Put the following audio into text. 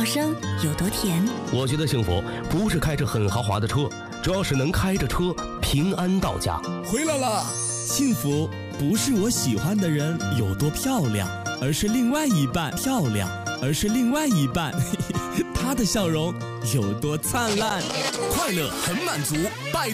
声有多甜。 我觉得幸福不是开着很豪华的车，主要是能开着车平安到家。 回来了，幸福不是我喜欢的人有多漂亮，而是另外一半漂亮，而是另外一半他的笑容有多灿烂。 快乐很满足，拜